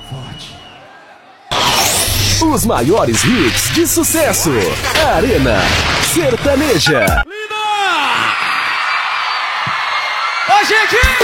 Os maiores hits de sucesso. Arena Sertaneja. Linda! Ô, gente!